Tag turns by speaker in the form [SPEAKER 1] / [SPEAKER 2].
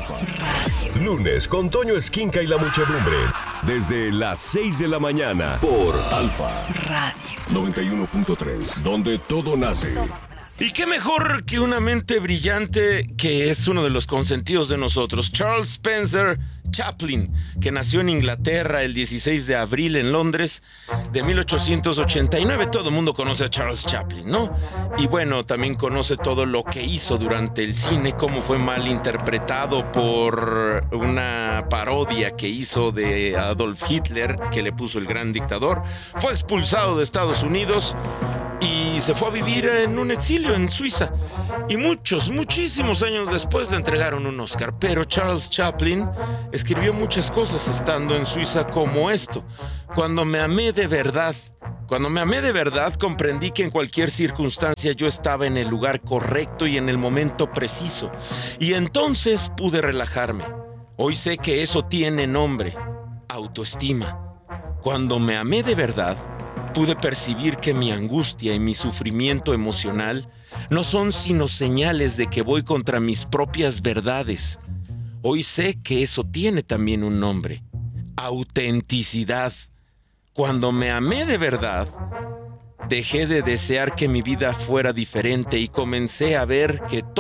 [SPEAKER 1] Alfa. Lunes con Toño Esquinca y la muchedumbre. Desde las 6 de la mañana por Alfa Radio 91.3, donde todo nace.
[SPEAKER 2] Y qué mejor que una mente brillante que es uno de los consentidos de nosotros, Charles Spencer Chaplin, que nació en Inglaterra el 16 de abril en Londres de 1889. Todo el mundo conoce a Charles Chaplin, ¿no? Y bueno, también conoce todo lo que hizo durante el cine, cómo fue mal interpretado por una parodia que hizo de Adolf Hitler, que le puso el gran dictador. Fue expulsado de Estados Unidos y se fue a vivir en un exilio en Suiza. Y muchísimos años después le entregaron un Oscar. Pero Charles Chaplin escribió muchas cosas estando en Suiza, como esto: cuando me amé de verdad, comprendí que en cualquier circunstancia yo estaba en el lugar correcto y en el momento preciso. Y entonces pude relajarme. Hoy sé que eso tiene nombre: autoestima. Cuando me amé de verdad, pude percibir que mi angustia y mi sufrimiento emocional no son sino señales de que voy contra mis propias verdades. Hoy sé que eso tiene también un nombre: autenticidad. Cuando me amé de verdad, dejé de desear que mi vida fuera diferente y comencé a ver que